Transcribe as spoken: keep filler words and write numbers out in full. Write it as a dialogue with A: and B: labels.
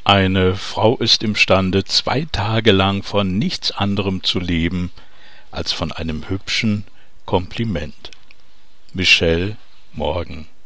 A: Eine Frau ist imstande, zwei Tage lang von nichts anderem zu leben als von einem hübschen Kompliment. Michelle Morgan.